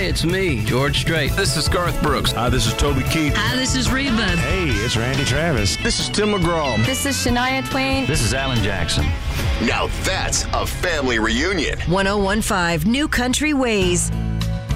Hey, it's me, George Strait. This is Garth Brooks. Hi, this is Toby Keith. Hi, this is Reba. Hey, it's Randy Travis. This is Tim McGraw. This is Shania Twain. This is Alan Jackson. Now that's a family reunion. 1015 New Country Ways.